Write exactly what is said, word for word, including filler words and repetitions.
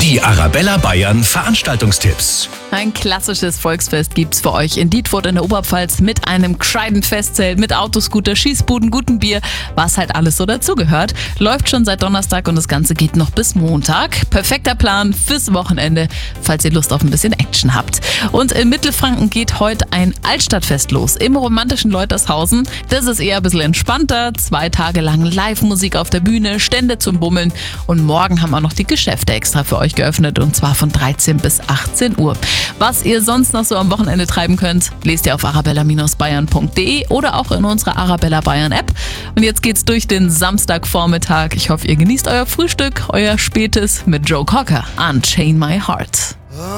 Die Arabella Bayern Veranstaltungstipps. Ein klassisches Volksfest gibt's für euch in Dietfurt in der Oberpfalz mit einem gescheiten Festzelt, mit Autoscooter, Schießbuden, gutem Bier, was halt alles so dazugehört. Läuft schon seit Donnerstag und das Ganze geht noch bis Montag. Perfekter Plan fürs Wochenende, falls ihr Lust auf ein bisschen Action habt. Und in Mittelfranken geht heute ein Altstadtfest los im romantischen Leutershausen. Das ist eher ein bisschen entspannter. Zwei Tage lang Live-Musik auf der Bühne, Stände zum Bummeln und morgen haben wir noch die Geschäfte extra für euch geöffnet und zwar von dreizehn bis achtzehn Uhr. Was ihr sonst noch so am Wochenende treiben könnt, lest ihr auf arabella Bindestrich bayern punkt de oder auch in unserer Arabella Bayern App. Und jetzt geht's durch den Samstagvormittag. Ich hoffe, ihr genießt euer Frühstück, euer Spätes mit Joe Cocker. Unchain My Heart.